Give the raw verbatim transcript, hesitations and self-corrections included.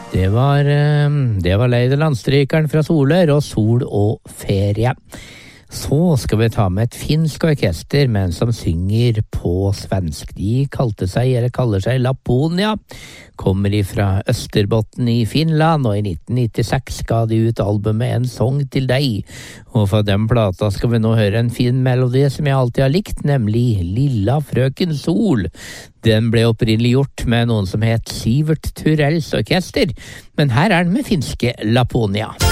Det var, det var Leide Landstrykeren fra Solør og Sol og ferie. Så skal vi ta med et finsk orkester, men som synger på svensk. De kalte seg, eller kaller seg Laponia, kommer ifra Österbotten i Finland, og i nitten nittiseks ga de ut albumet En sång til deg. Og fra den plata skal vi nå høre en fin melodi som jeg alltid har likt, nemlig Lilla frøken Sol. Den ble opprinnelig gjort med noen som het Sivert Turells orkester, men her er den med finske Laponia.